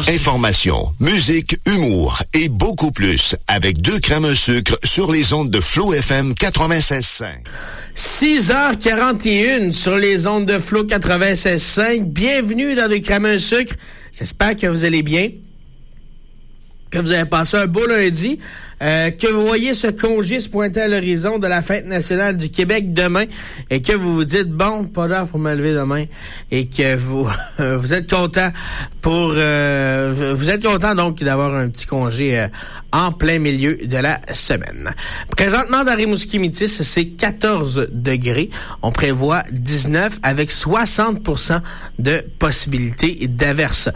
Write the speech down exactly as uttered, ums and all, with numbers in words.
Information, musique, humour et beaucoup plus avec deux crèmes un sucre sur les ondes de Flow F M quatre-vingt-seize cinq. six heures quarante et une sur les ondes de Flow quatre-vingt-seize cinq. Bienvenue dans deux crèmes un sucre. J'espère que vous allez bien, que vous avez passé un beau lundi, euh, que vous voyez ce congé se pointer à l'horizon de la Fête nationale du Québec demain et que vous vous dites, bon, pas d'heure pour me lever demain et que vous vous êtes content pour euh, vous êtes content donc d'avoir un petit congé euh, en plein milieu de la semaine. Présentement dans Rimouski-Métis, c'est quatorze degrés. On prévoit dix-neuf avec soixante pour cent de possibilité d'averse.